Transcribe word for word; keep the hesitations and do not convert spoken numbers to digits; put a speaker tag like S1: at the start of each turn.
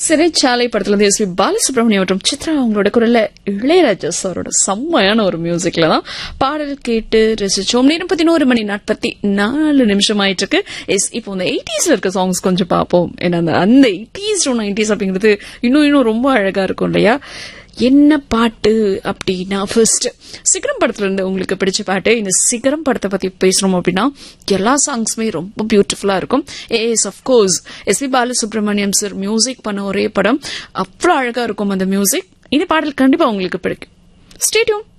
S1: சிறைச்சாலை படத்துல இருந்து எஸ் பி பாலசுப்ரமணியம் மற்றும் சித்ரா அவங்களோட குரல்ல இளையராஜா சாரோட செம்மையான ஒரு மியூசிக்ல தான் பாடல் கேட்டு ரசிச்சோம். நேரம் பதினோரு மணி நாற்பத்தி நாலு நிமிஷம் ஆயிட்டு இருக்கு. எஸ் இப்போ இந்த எயிட்டிஸ்ல இருக்க சாங்ஸ் கொஞ்சம் பார்ப்போம். ஏன்னா அந்த எயிட்டிஸ் டு நைன்டிஸ் அப்படிங்கிறது இன்னும் இன்னும் ரொம்ப அழகா இருக்கும் இல்லையா? என்ன பாட்டு அப்படின்னா ஃபர்ஸ்ட் சிகரம் படத்துல இருந்து உங்களுக்கு பிடிச்ச பாட்டு. இந்த சிகரம் படத்தை பத்தி பேசணும் அப்படின்னா எல்லா சாங்ஸுமே ரொம்ப பியூட்டிஃபுல்லா இருக்கும். Yes of course S B Balasubramaniam sir music பண்ண ஒரே படம், அவ்வளவு அழகா இருக்கும் அந்த மியூசிக். இந்த பாடல் கண்டிப்பா உங்களுக்கு பிடிக்கும். Stay tune.